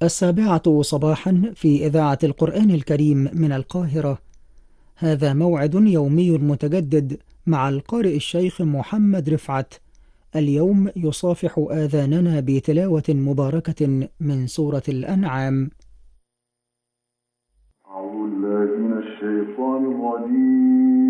7 صباحا في إذاعة القرآن الكريم من القاهرة. هذا موعد يومي متجدد مع القارئ الشيخ محمد رفعت. اليوم يصافح آذاننا بتلاوة مباركة من سورة الأنعام. أعوذ بالله من الشيطان الرجيم.